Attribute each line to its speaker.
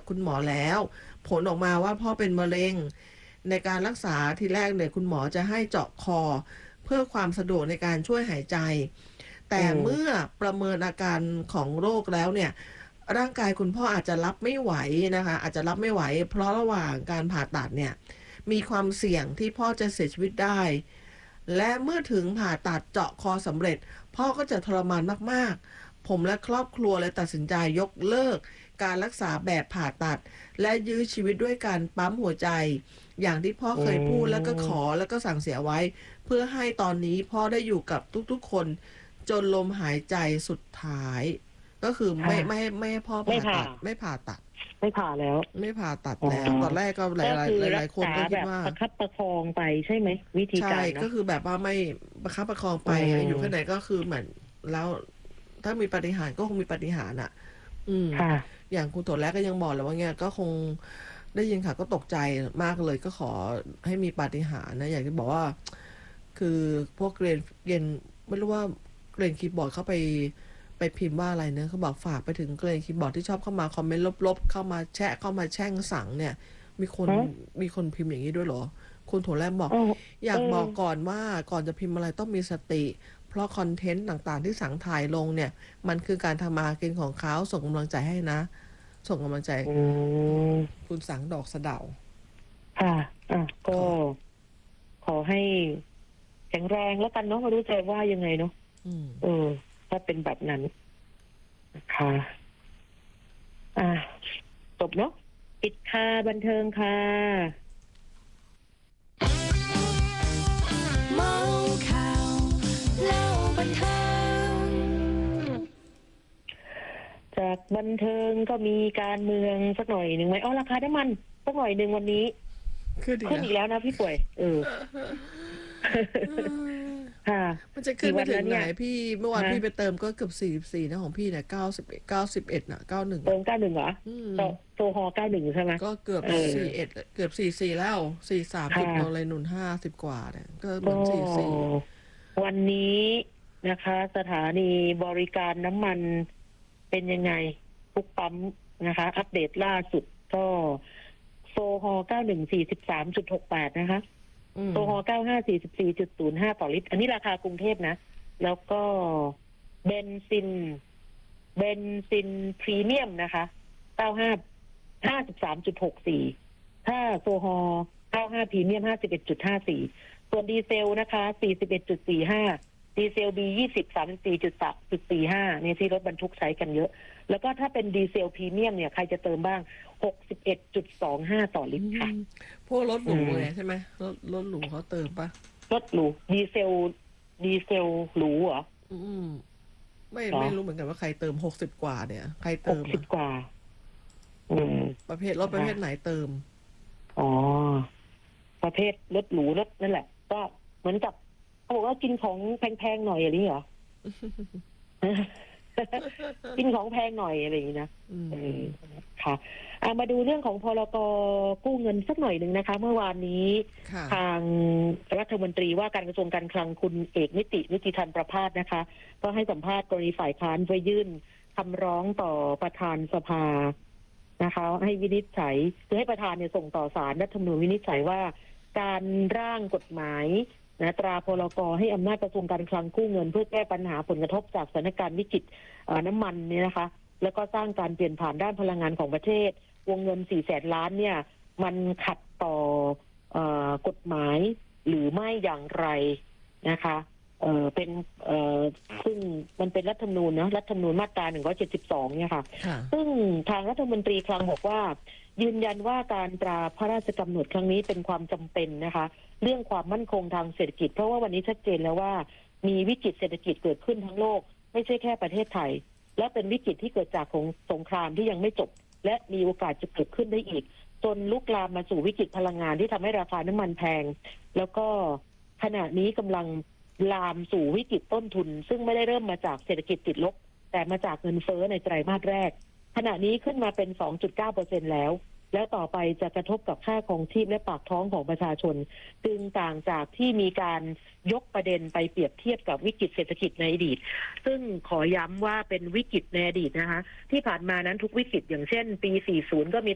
Speaker 1: คุณหมอแล้วผลออกมาว่าพ่อเป็นมะเร็งในการรักษาทีแรกเนี่ยคุณหมอจะให้เจาะคอเพื่อความสะดวกในการช่วยหายใจแต่เมื่อประเมินอาการของโรคแล้วเนี่ยร่างกายคุณพ่ออาจจะรับไม่ไหวนะคะอาจจะรับไม่ไหวเพราะระหว่างการผ่าตัดเนี่ยมีความเสี่ยงที่พ่อจะเสียชีวิตได้และเมื่อถึงผ่าตัดเจาะคอสำเร็จพ่อก็จะทรมานมากๆผมและครอบครัวเลยตัดสินใจยกเลิกการรักษาแบบผ่าตัดและยื้อชีวิตด้วยการปั๊มหัวใจอย่างที่พ่อเคยพูดแล้วก็ขอแล้วก็สั่งเสียไว้เพื่อให้ตอนนี้พ่อได้อยู่กับทุกๆคนจนลมหายใจสุดท้ายก็คือไม่ให้พ่อผ่าตัดไม่ผ่าตัด
Speaker 2: ไม่ผ่าแล้ว
Speaker 1: ไม่ผ่าตัดแล้วตอนแรกก็หลายคนก็คิดว่า
Speaker 2: ประคับประคองไปใช่ไหมวิธีการ
Speaker 1: ใช่ก็คือแบบว่าไม่ประคับประคองไปอยู่ข้างในก็คือเหมือนแล้วถ้ามีปาฏิหาริย์ก็คงมีปาฏิหาริย์อ่ะอย่างคุณตัวแรกก็ยังบอกเลยว่าเงี้ยก็คงได้ยินค่ะก็ตกใจมากเลยก็ขอให้มีปาฏิหาริย์นะอย่างที่บอกว่าคือพวกเรียนไม่รู้ว่าเรียนคีย์บอร์ดเข้าไปพิมพ์ว่าอะไรเนะเขาบอกฝากไปถึงเกรนคีย์บอร์ดที่ชอบเข้ามาคอมเมนต์ลบๆเข้ามาแชะเข้ามาแช่งสั่งเนี่ยมีคนพิมพ์อย่างนี้ด้วยเหรอคุณโถแรมบอกอยากบอกก่อนว่าก่อนจะพิมพ์อะไรต้องมีสติเพราะคอนเทนต์ต่างๆที่สั่งถ่ายลงเนี่ยมันคือการทำมาหากินของเขาส่งกำลังใจให้นะส่งกำลังใจคุณสังดอกสะเดา
Speaker 2: ค่ะก็ขอให้แข็งแรงแล้วกันเนาะไม่รู้จะว่ายังไงเนาะถ้าเป็นแบบนั้นค่ะจบเนาะปิดค่าบันเทิงค่ะ
Speaker 3: เมาข่าวเล่าบันเทิง
Speaker 2: จากบันเทิงก็มีการเมืองสักหน่อยหนึ่งไหมราคาน้ำมันสักหน่อยหนึ่งวันนี้ขึ้นอีกแล้วนะพี่ป่วยค่ะ
Speaker 1: มันจะขึ้นไปถึงไหนพี่เมื่อวานพี่ไปเติมก็เกือบ44นะของพี่เนี่ย91น่ะ91
Speaker 2: เติม91เหรอโซฮอ91ใช่ไหม
Speaker 1: ก็เกือบ41เกือบ44แล้ว43ติดเราเลยหนุน50กว่าเนี่ยก็เหมือน44
Speaker 2: วันนี้นะคะสถานีบริการน้ำมันเป็นยังไงทุกปั๊มนะคะอัปเดตล่าสุดก็โซฮอ91 43.68นะคะโซฮอ95 44.05ต่อลิตรอันนี้ราคากรุงเทพนะแล้วก็เบนซินพรีเมียมนะคะ95 53.64ถ้าโซฮอ95พรีเมียม 51.54ส่วนดีเซลนะคะ41.45ดีเซล B20 34.45เนี่ยที่รถบรรทุกใช้กันเยอะแล้วก็ถ้าเป็นดีเซลพรีเมียมเนี่ยใครจะเติมบ้าง 61.25 ต่อลิตรค่ะ
Speaker 1: พวกรถหรูไงใช่ไหมรถหรูเขาเติมปะ
Speaker 2: รถหรูดีเซลหรูเหรอ
Speaker 1: ไม่รู้เหมือนกันว่าใครเติม60กว่าเนี่ยใครเติม
Speaker 2: 60กว่า
Speaker 1: ประเภทรถประเภทไหนเติม
Speaker 2: ประเภทรถหรูรถนั่นแหละก็เหมือนกับเขาบอกว่ากินของแพงๆหน่อยอะไรเหรอ กินของแพงหน่อยอะไรอย่างนี้นะค่ะมาดูเรื่องของพรก.กู้เงินสักหน่อยหนึ่งนะคะเมื่อวานนี้ทางรัฐมนตรีว่าการกระทรวงการคลังคุณเอกนิติธรรมประภาสนะคะก็ให้สัมภาษณ์กรณีฝ่ายค้านไปยื่นคำร้องต่อประธานสภานะคะให้วินิจฉัยคือให้ประธานเนี่ยส่งต่อศาลรัฐธรรมนูญวินิจฉัยว่าการร่างกฎหมายตราพรก.ให้อำนาจกระทรวงการคลังกู้เงินเพื่อแก้ปัญหาผลกระทบจากสถานการณ์วิกฤตน้ำมันเนี่ยนะคะแล้วก็สร้างการเปลี่ยนผ่านด้านพลังงานของประเทศวงเงิน400,000 ล้านเนี่ยมันขัดต่อกฎหมายหรือไม่อย่างไรนะคะเป็นซึ่งมันเป็นรัฐธรรมนูญนะรัฐธรรมนูญมาตรา172เนี่ยค่ะซึ่งทางรัฐมนตรีคลังบอกว่ายืนยันว่าการตราพระราชกำหนดครั้งนี้เป็นความจำเป็นนะคะเรื่องความมั่นคงทางเศรษฐกิจเพราะว่าวันนี้ชัดเจนแล้วว่ามีวิกฤตเศรษฐกิจเกิดขึ้นทั้งโลกไม่ใช่แค่ประเทศไทยและเป็นวิกฤตที่เกิดจากของสงครามที่ยังไม่จบและมีโอกาสจะเกิดขึ้นได้อีกจนลุกลามมาสู่วิกฤตพลังงานที่ทำให้ราคาน้ำมันแพงแล้วก็ขณะนี้กำลังลามสู่วิกฤตต้นทุนซึ่งไม่ได้เริ่มมาจากเศรษฐกิจติดลบแต่มาจากเงินเฟ้อในไตรมาสแรกขณะนี้ขึ้นมาเป็น 2.9% แล้วต่อไปจะกระทบกับค่าครองชีพและปากท้องของประชาชนจึงต่างจากที่มีการยกประเด็นไปเปรียบเทียบกับวิกฤตเศรษฐกิจในอดีตซึ่งขอย้ำว่าเป็นวิกฤตในอดีตนะคะที่ผ่านมานั้นทุกวิกฤตอย่างเช่นปี 40 ก็มี